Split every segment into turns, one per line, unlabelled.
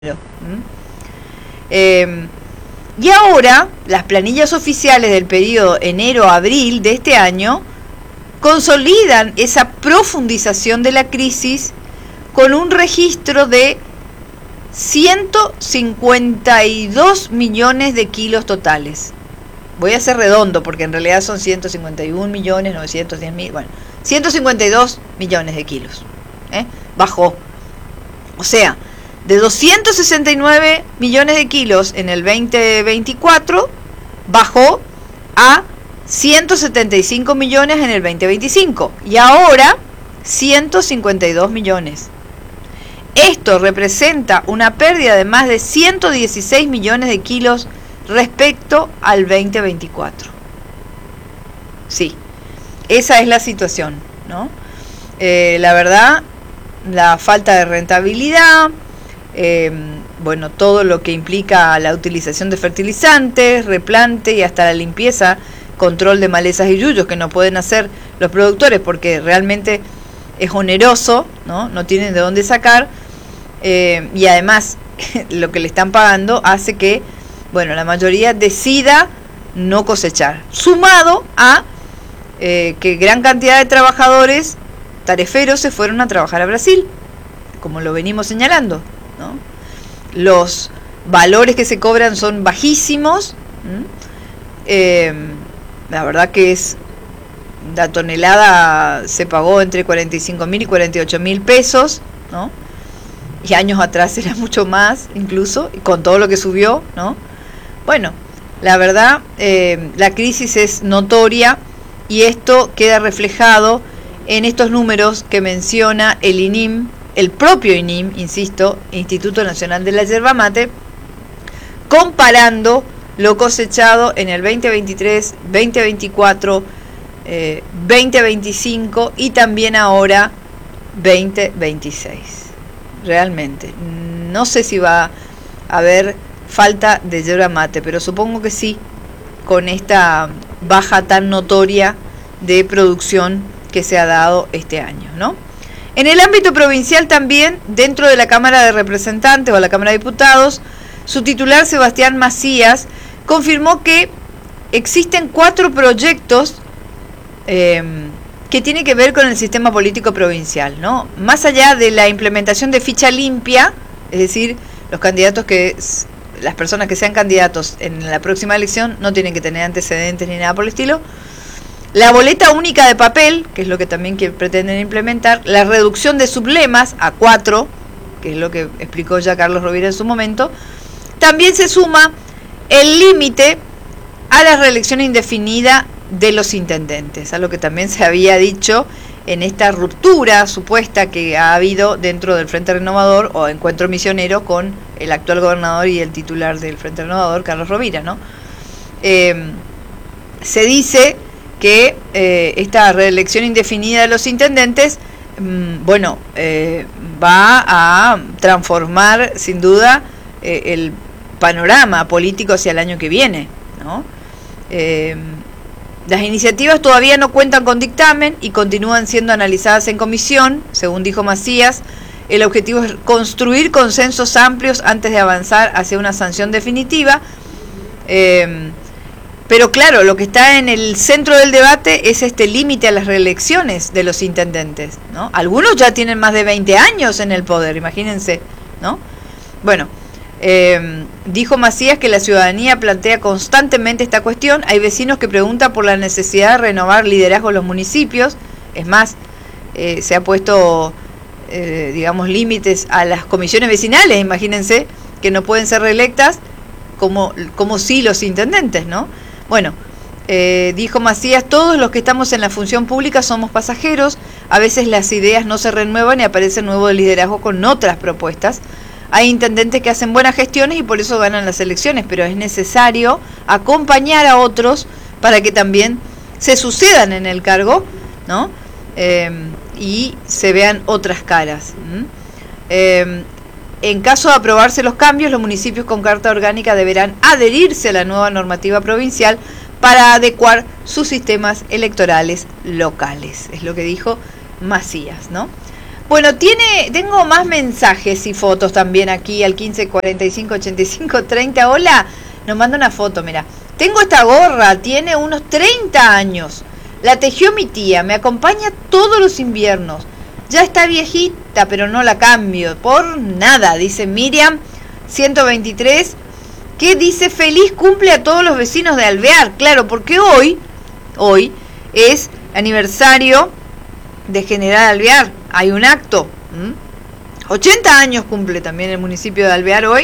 Y ahora, las planillas oficiales del periodo enero-abril de este año consolidan esa profundización de la crisis con un registro de 152 millones de kilos totales. Voy a ser redondo porque en realidad son 151 millones 910 mil, bueno, 152 millones de kilos. Bajó. O sea, de 269 millones de kilos en el 2024, bajó a 175 millones en el 2025. Y ahora, 152 millones. Esto representa una pérdida de más de 116 millones de kilos respecto al 2024. Sí, esa es la situación, ¿no? La verdad, la falta de rentabilidad, bueno, todo lo que implica la utilización de fertilizantes, replante y hasta la limpieza, control de malezas y yuyos que no pueden hacer los productores porque realmente es oneroso, no tienen de dónde sacar, y además lo que le están pagando hace que, bueno, la mayoría decida no cosechar, sumado a que gran cantidad de trabajadores tareferos se fueron a trabajar a Brasil, como lo venimos señalando, ¿no? Los valores que se cobran son bajísimos. La verdad que la tonelada se pagó entre 45.000 y 48.000 pesos, ¿no? Y años atrás era mucho más, incluso, y con todo lo que subió, ¿no? Bueno, la verdad, la crisis es notoria y esto queda reflejado en estos números que menciona el INIM, el propio INIM, insisto, Instituto Nacional de la Yerba Mate, comparando lo cosechado en el 2023, 2024, 2025 y también ahora 2026. Realmente, no sé si va a haber falta de yerba mate, pero supongo que sí, con esta baja tan notoria de producción que se ha dado este año, ¿no? En el ámbito provincial también, dentro de la Cámara de Representantes o la Cámara de Diputados, su titular Sebastián Macías confirmó que existen 4 proyectos que tienen que ver con el sistema político provincial, ¿no? Más allá de la implementación de ficha limpia, es decir, las personas que sean candidatos en la próxima elección no tienen que tener antecedentes ni nada por el estilo. La boleta única de papel, que es lo que también pretenden implementar, la reducción de sublemas a 4, que es lo que explicó ya Carlos Rovira en su momento. También se suma el límite a la reelección indefinida de los intendentes, a lo que también se había dicho en esta ruptura supuesta que ha habido dentro del Frente Renovador o encuentro misionero con el actual gobernador y el titular del Frente Renovador, Carlos Rovira, ¿no? Se dice que esta reelección indefinida de los intendentes, va a transformar sin duda el panorama político hacia el año que viene, ¿no? Las iniciativas todavía no cuentan con dictamen y continúan siendo analizadas en comisión, según dijo Macías. El objetivo es construir consensos amplios antes de avanzar hacia una sanción definitiva. Pero claro, lo que está en el centro del debate es este límite a las reelecciones de los intendentes, ¿no? Algunos ya tienen más de 20 años en el poder, imagínense, ¿no? Bueno, dijo Macías que la ciudadanía plantea constantemente esta cuestión. Hay vecinos que preguntan por la necesidad de renovar liderazgo en los municipios. Es más, se ha puesto, límites a las comisiones vecinales, imagínense, que no pueden ser reelectas como sí los intendentes, ¿no? Bueno, dijo Macías, todos los que estamos en la función pública somos pasajeros, a veces las ideas no se renuevan y aparece nuevo liderazgo con otras propuestas. Hay intendentes que hacen buenas gestiones y por eso ganan las elecciones, pero es necesario acompañar a otros para que también se sucedan en el cargo, ¿no? Y se vean otras caras. En caso de aprobarse los cambios, los municipios con carta orgánica deberán adherirse a la nueva normativa provincial para adecuar sus sistemas electorales locales. Es lo que dijo Macías, ¿no? Bueno, tengo más mensajes y fotos también aquí al 15 45 85 30. Hola, nos manda una foto, mira. Tengo esta gorra, tiene unos 30 años. La tejió mi tía, me acompaña todos los inviernos. Ya está viejita, pero no la cambio por nada, dice Miriam 123, que dice feliz cumple a todos los vecinos de Alvear. Claro, porque hoy es aniversario de General Alvear. Hay un acto. 80 años cumple también el municipio de Alvear hoy.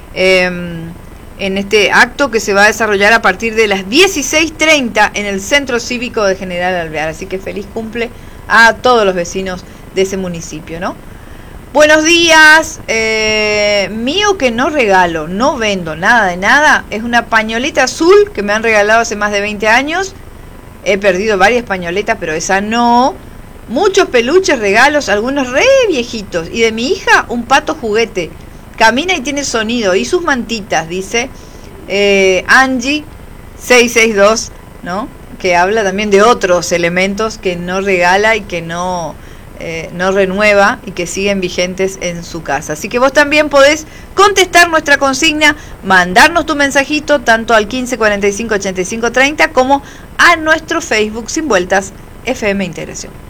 En este acto que se va a desarrollar a partir de las 16:30 en el Centro Cívico de General Alvear. Así que feliz cumple a todos los vecinos de ese municipio, ¿no? Buenos días. Mío que no regalo, no vendo nada de nada. Es una pañoleta azul que me han regalado hace más de 20 años. He perdido varias pañoletas, pero esa no. Muchos peluches, regalos, algunos re viejitos. Y de mi hija, un pato juguete. Camina y tiene sonido. Y sus mantitas, dice Angie 662, ¿no? Que habla también de otros elementos que no regala y que no renueva y que siguen vigentes en su casa. Así que vos también podés contestar nuestra consigna, mandarnos tu mensajito tanto al 15 45 85 30 como a nuestro Facebook Sin Vueltas FM Integración.